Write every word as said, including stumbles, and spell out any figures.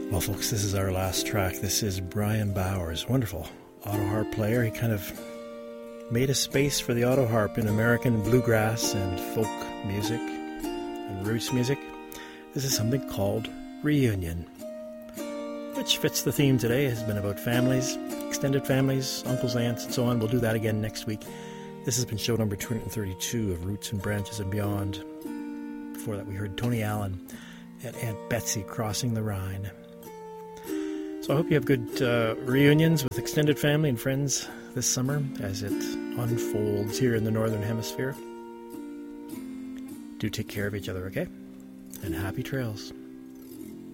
Well, folks, this is our last track. This is Brian Bowers, wonderful auto harp player. He kind of made a space for the auto harp in American bluegrass and folk music and roots music. This is something called Reunion, which fits the theme today. It has been about families, extended families, uncles, aunts, and so on. We'll do that again next week. This has been show number two hundred thirty-two of Roots and Branches and Beyond. Before that, we heard Tony Allen and Aunt Betsy Crossing the Rhine. So I hope you have good uh, reunions with extended family and friends this summer as it unfolds here in the Northern Hemisphere. Do take care of each other, okay? And happy trails.